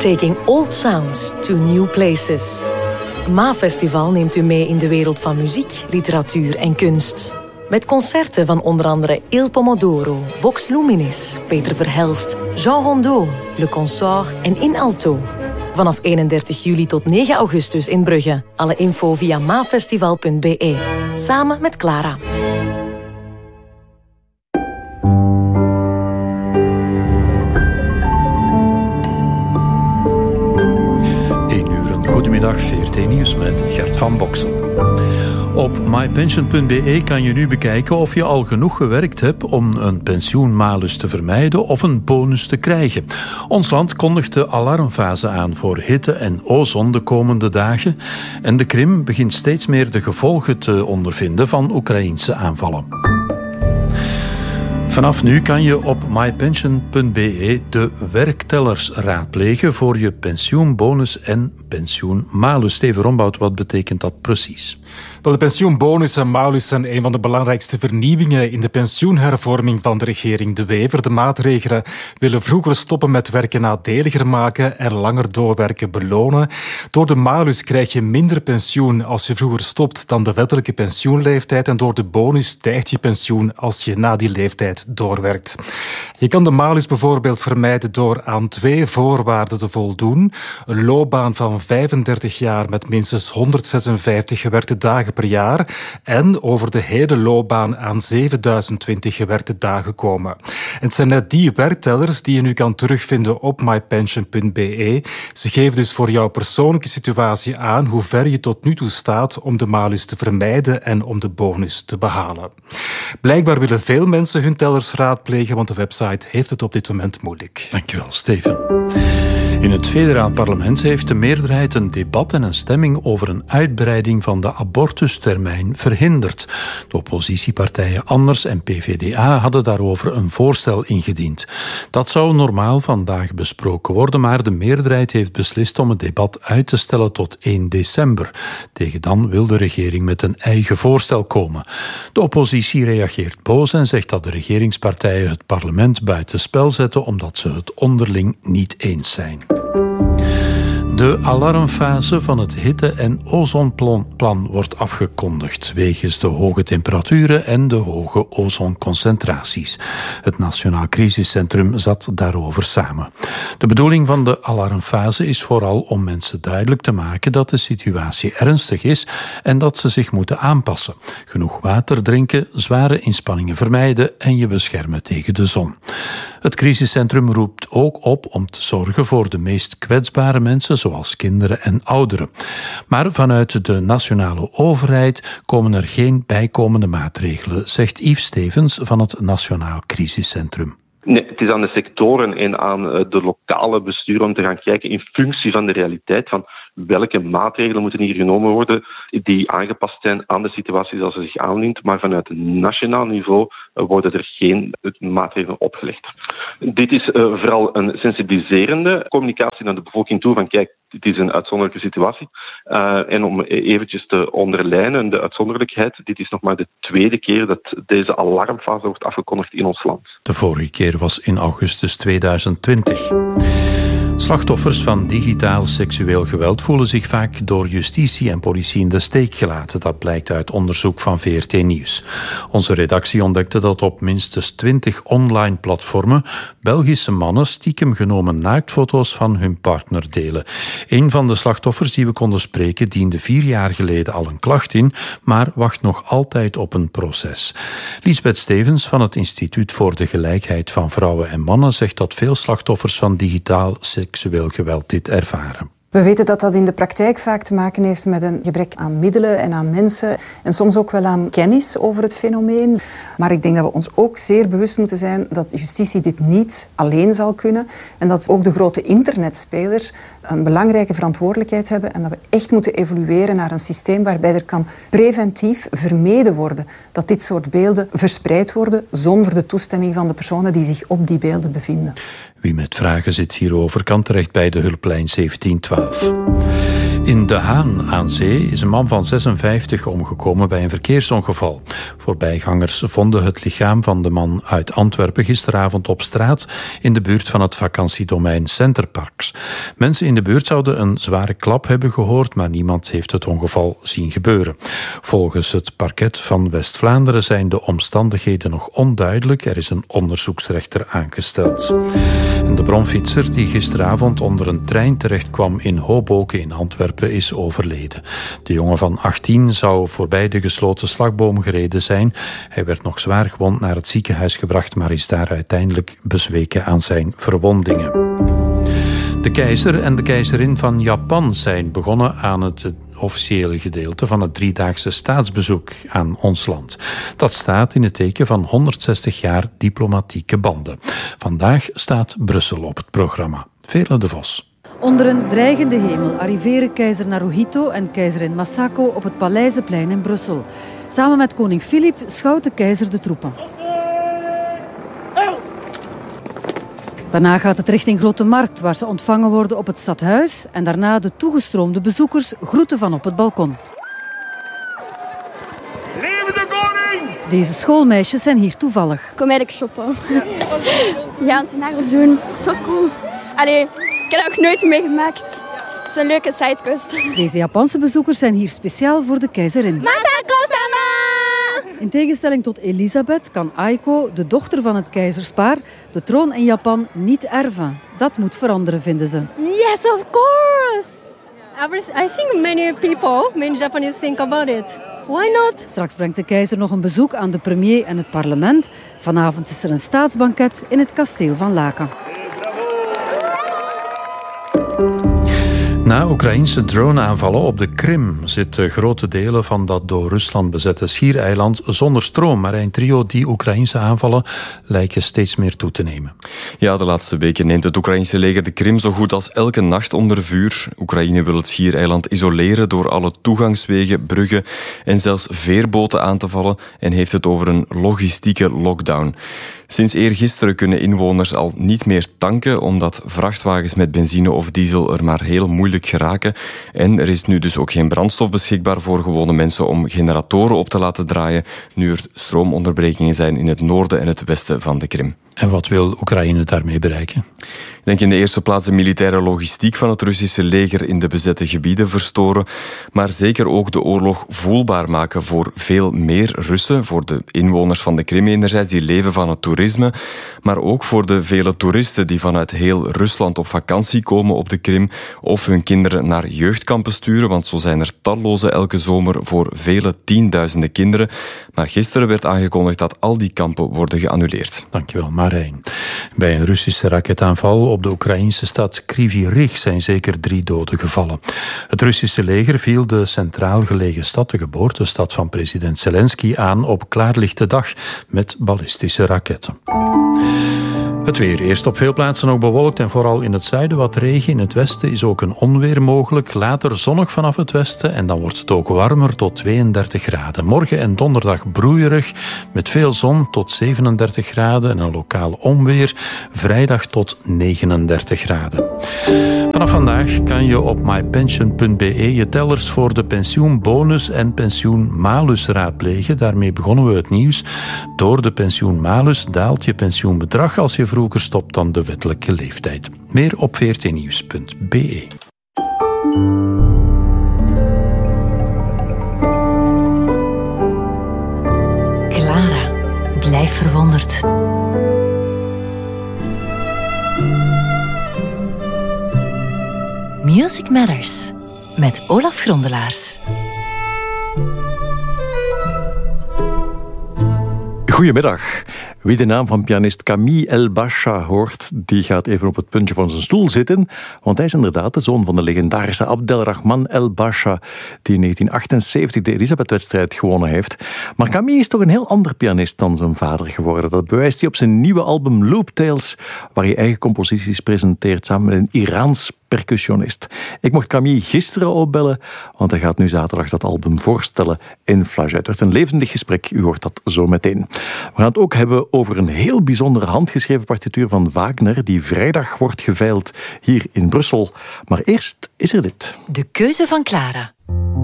Taking old sounds to new places. MAA-festival neemt u mee in de wereld van muziek, literatuur en kunst. Met concerten van onder andere Il Pomodoro, Vox Luminis, Peter Verhelst, Jean Rondeau, Le Consort en In Alto. Vanaf 31 juli tot 9 augustus in Brugge. Alle info via maafestival.be. Samen met Clara. Goedemiddag, VRT Nieuws met Gert van Boksel. Op mypension.be kan je nu bekijken of je al genoeg gewerkt hebt om een pensioenmalus te vermijden of een bonus te krijgen. Ons land kondigt de alarmfase aan voor hitte en ozon de komende dagen. En de Krim begint steeds meer de gevolgen te ondervinden van Oekraïense aanvallen. Vanaf nu kan je op mypension.be de werktellers raadplegen voor je pensioenbonus en pensioenmalus. Steven Rombout, wat betekent dat precies? Wel, de pensioenbonus en malus zijn een van de belangrijkste vernieuwingen in de pensioenhervorming van de regering De Wever. De maatregelen willen vroeger stoppen met werken nadeliger maken en langer doorwerken belonen. Door de malus krijg je minder pensioen als je vroeger stopt dan de wettelijke pensioenleeftijd en door de bonus stijgt je pensioen als je na die leeftijd doorwerkt. Je kan de malus bijvoorbeeld vermijden door aan 2 voorwaarden te voldoen. Een loopbaan van 35 jaar met minstens 156 gewerkte dagen per jaar en over de hele loopbaan aan 7020 gewerkte dagen komen. En het zijn net die werktellers die je nu kan terugvinden op mypension.be. Ze geven dus voor jouw persoonlijke situatie aan hoe ver je tot nu toe staat om de malus te vermijden en om de bonus te behalen. Blijkbaar willen veel mensen hun tellers raadplegen, want de website heeft het op dit moment moeilijk. Dankjewel, Steven. In het federaal parlement heeft de meerderheid een debat en een stemming over een uitbreiding van de abortustermijn verhinderd. De oppositiepartijen Anders en PvdA hadden daarover een voorstel ingediend. Dat zou normaal vandaag besproken worden, maar de meerderheid heeft beslist om het debat uit te stellen tot 1 december. Tegen dan wil de regering met een eigen voorstel komen. De oppositie reageert boos en zegt dat de regeringspartijen het parlement buitenspel zetten omdat ze het onderling niet eens zijn. De alarmfase van het hitte- en ozonplan wordt afgekondigd wegens de hoge temperaturen en de hoge ozonconcentraties. Het Nationaal Crisiscentrum zat daarover samen. De bedoeling van de alarmfase is vooral om mensen duidelijk te maken dat de situatie ernstig is en dat ze zich moeten aanpassen. Genoeg water drinken, zware inspanningen vermijden en je beschermen tegen de zon. Het crisiscentrum roept ook op om te zorgen voor de meest kwetsbare mensen, zoals kinderen en ouderen. Maar vanuit de nationale overheid komen er geen bijkomende maatregelen, zegt Yves Stevens van het Nationaal Crisiscentrum. Nee, het is aan de sectoren en aan de lokale besturen om te gaan kijken in functie van de realiteit van welke maatregelen moeten hier genomen worden die aangepast zijn aan de situatie zoals ze zich aandient. Maar vanuit het nationaal niveau worden er geen maatregelen opgelegd. Dit is vooral een sensibiliserende communicatie naar de bevolking toe van kijk, dit is een uitzonderlijke situatie. En om eventjes te onderlijnen de uitzonderlijkheid, dit is nog maar de 2e keer dat deze alarmfase wordt afgekondigd in ons land. De vorige keer was in augustus 2020. Slachtoffers van digitaal seksueel geweld voelen zich vaak door justitie en politie in de steek gelaten. Dat blijkt uit onderzoek van VRT Nieuws. Onze redactie ontdekte dat op minstens 20 online platformen Belgische mannen stiekem genomen naaktfoto's van hun partner delen. Een van de slachtoffers die we konden spreken diende 4 jaar geleden al een klacht in, maar wacht nog altijd op een proces. Liesbeth Stevens van het Instituut voor de Gelijkheid van Vrouwen en Mannen zegt dat veel slachtoffers van digitaal seksueel geweld dit ervaren. We weten dat dat in de praktijk vaak te maken heeft met een gebrek aan middelen en aan mensen en soms ook wel aan kennis over het fenomeen. Maar ik denk dat we ons ook zeer bewust moeten zijn dat justitie dit niet alleen zal kunnen en dat ook de grote internetspelers een belangrijke verantwoordelijkheid hebben en dat we echt moeten evolueren naar een systeem waarbij er kan preventief vermeden worden dat dit soort beelden verspreid worden zonder de toestemming van de personen die zich op die beelden bevinden. Wie met vragen zit hierover kan terecht bij de hulplijn 1712. In De Haan aan Zee is een man van 56 omgekomen bij een verkeersongeval. Voorbijgangers vonden het lichaam van de man uit Antwerpen gisteravond op straat in de buurt van het vakantiedomein Centerparks. Mensen in de buurt zouden een zware klap hebben gehoord, maar niemand heeft het ongeval zien gebeuren. Volgens het parket van West-Vlaanderen zijn de omstandigheden nog onduidelijk. Er is een onderzoeksrechter aangesteld. En de bromfietser die gisteravond onder een trein terecht kwam in Hoboken in Antwerpen is overleden. De jongen van 18 zou voorbij de gesloten slagboom gereden zijn. Hij werd nog zwaar gewond naar het ziekenhuis gebracht, maar is daar uiteindelijk bezweken aan zijn verwondingen. De keizer en de keizerin van Japan zijn begonnen aan het officiële gedeelte van het 3-daagse staatsbezoek aan ons land. Dat staat in het teken van 160 jaar diplomatieke banden. Vandaag staat Brussel op het programma. Veerle de Vos. Onder een dreigende hemel arriveren keizer Naruhito en keizerin Masako op het Paleizenplein in Brussel. Samen met koning Filip schouwt de keizer de troepen. Daarna gaat het richting Grote Markt, waar ze ontvangen worden op het stadhuis en daarna de toegestroomde bezoekers groeten van op het balkon. Leven de koning! Deze schoolmeisjes zijn hier toevallig. Kom eigenlijk shoppen. Ja, ze nagels doen. Zo cool. Allee, ik heb dat nog nooit meegemaakt. Het is een leuke sidequest. Deze Japanse bezoekers zijn hier speciaal voor de keizerin. Masako-sama! In tegenstelling tot Elisabeth kan Aiko, de dochter van het keizerspaar, de troon in Japan niet erven. Dat moet veranderen, vinden ze. Yes, of course! I think many Japanese think about it. Why not? Straks brengt de keizer nog een bezoek aan de premier en het parlement. Vanavond is er een staatsbanket in het kasteel van Laken. Na Oekraïnse droneaanvallen op de Krim zitten grote delen van dat door Rusland bezette schiereiland zonder stroom. Marijn Trio, die Oekraïnse aanvallen lijken steeds meer toe te nemen. Ja, de laatste weken neemt het Oekraïnse leger de Krim zo goed als elke nacht onder vuur. Oekraïne wil het schiereiland isoleren door alle toegangswegen, bruggen en zelfs veerboten aan te vallen en heeft het over een logistieke lockdown. Sinds eergisteren kunnen inwoners al niet meer tanken, omdat vrachtwagens met benzine of diesel er maar heel moeilijk geraken. En er is nu dus ook geen brandstof beschikbaar voor gewone mensen om generatoren op te laten draaien, nu er stroomonderbrekingen zijn in het noorden en het westen van de Krim. En wat wil Oekraïne daarmee bereiken? Ik denk in de eerste plaats de militaire logistiek van het Russische leger in de bezette gebieden verstoren, maar zeker ook de oorlog voelbaar maken voor veel meer Russen, voor de inwoners van de Krim enerzijds, die leven van het toerisme, maar ook voor de vele toeristen die vanuit heel Rusland op vakantie komen op de Krim of hun kinderen naar jeugdkampen sturen, want zo zijn er talloze elke zomer voor vele tienduizenden kinderen. Maar gisteren werd aangekondigd dat al die kampen worden geannuleerd. Dankjewel, Marijn. Bij een Russische raketaanval op de Oekraïnse stad Kryvyi Rih zijn zeker 3 doden gevallen. Het Russische leger viel de centraal gelegen stad, de geboortestad van president Zelensky, aan op klaarlichte dag met ballistische raketten. Het weer. Eerst op veel plaatsen ook bewolkt en vooral in het zuiden wat regen. In het westen is ook een onweer mogelijk. Later zonnig vanaf het westen en dan wordt het ook warmer tot 32 graden. Morgen en donderdag broeierig met veel zon tot 37 graden en een lokaal onweer. Vrijdag tot 39 graden. Vanaf vandaag kan je op mypension.be je tellers voor de pensioenbonus en pensioenmalus raadplegen. Daarmee begonnen we het nieuws. Door de pensioenmalus daalt je pensioenbedrag als je vroeger stopt dan de wettelijke leeftijd. Meer op vrtnieuws.be. Clara, blijf verwonderd. Music Matters met Olaf Grondelaars. Goedemiddag. Wie de naam van pianist Camille El-Basha hoort, die gaat even op het puntje van zijn stoel zitten, want hij is inderdaad de zoon van de legendarische Abdelrahman El-Basha, die in 1978 de Elisabeth-wedstrijd gewonnen heeft. Maar Camille is toch een heel ander pianist dan zijn vader geworden. Dat bewijst hij op zijn nieuwe album Loop Tales, waar hij eigen composities presenteert samen met een Iraans percussionist. Ik mocht Camille gisteren opbellen, want hij gaat nu zaterdag dat album voorstellen in Flagey. Het werd een levendig gesprek, u hoort dat zo meteen. We gaan het ook hebben praten over een heel bijzondere handgeschreven partituur van Wagner die vrijdag wordt geveild hier in Brussel. Maar eerst is er dit. De keuze van Clara.